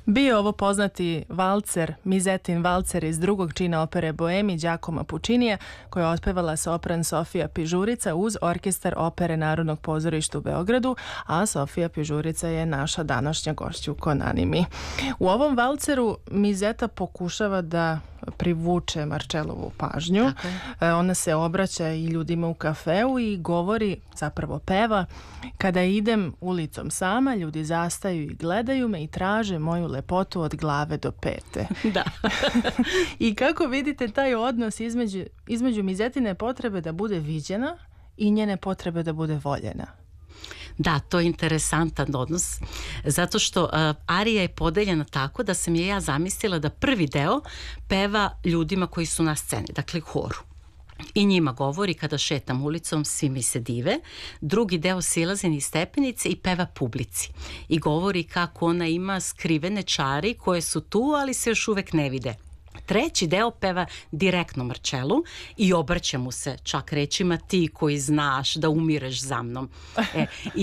Bio ovo poznati valcer, Mizetin valcer iz drugog čina opere Boemi Giacomo Puccinija, koja je otpevala sopran Sofija Pižurica uz orkestar opere Narodnog pozorišta u Beogradu, a Sofija Pižurica je naša današnja gošća u Konanimi. U ovom valceru Mizeta pokušava da privuče Marcellovu pažnju. Ona se obraća i ljudima u kafeu i govori, zapravo peva: kada idem ulicom sama, ljudi zastaju i gledaju me i traže moju lepotu od glave do pete. Da. I kako vidite taj odnos između Mizetine potrebe da bude viđena i njene potrebe da bude voljena? Da, to je interesantan odnos, zato što arija je podeljena tako da sam je ja zamislila da prvi deo peva ljudima koji su na sceni, dakle horu. I njima govori kada šetam ulicom, svi mi se dive. Drugi deo silazi niz stepenice i peva publici. I govori kako ona ima skrivene čari koje su tu, ali se još uvek ne vide. Treći deo peva direktno Marcellu i obraća mu se čak rečima: ti koji znaš da umireš za mnom. I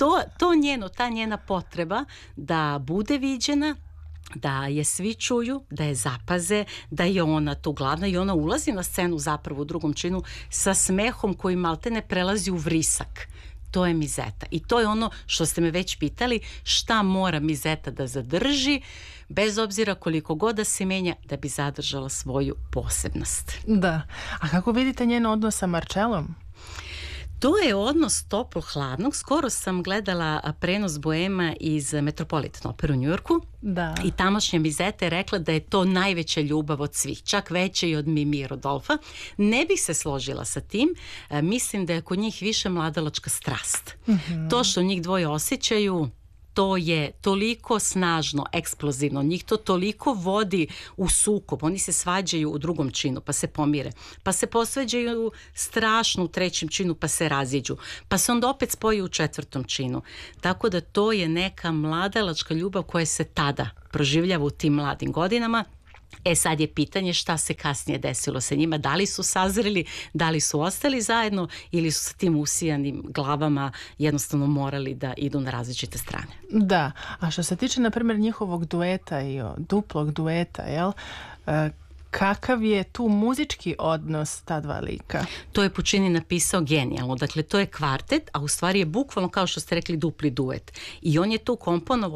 ta njena potreba da bude viđena, da je svi čuju, da je zapaze, da je ona tu glavna i ona ulazi na scenu zapravo u drugom činu sa smehom koji malte ne prelazi u vrisak. To je Mizeta i to je ono što ste me već pitali, šta mora Mizeta da zadrži, bez obzira koliko god da se menja, da bi zadržala svoju posebnost. Da, a kako vidite njen odnos sa Marcellom? To je odnos toplo-hladnog. Skoro sam gledala prenos Boema iz Metropolitan opere u Njujorku. Da. I tamošnja Mizeta je rekla da je to najveća ljubav od svih, čak veća i od Mimi i Rodolfa. Ne bih se složila sa tim. Mislim da je kod njih više mladalačka strast. Mm-hmm. To što njih dvoje osjećaju, to je toliko snažno, eksplozivno, njih to toliko vodi u sukob. Oni se svađaju u drugom činu, pa se pomire, pa se posvađaju strašno u trećem činu, pa se raziđu, pa se onda opet spoje u četvrtom činu. Tako da to je neka mladalačka ljubav koja se tada proživljava u tim mladim godinama. Sad je pitanje šta se kasnije desilo sa njima, da li su sazreli, da li su ostali zajedno ili su sa tim usijanim glavama jednostavno morali da idu na različite strane. Da, a što se tiče na primjer njihovog dueta i duplog dueta, jel? Kakav je tu muzički odnos ta dva lika? To je Puccini napisao genijalno. Dakle, to je kvartet, a u stvari je bukvalno, kao što ste rekli, dupli duet. I on je tu komponovao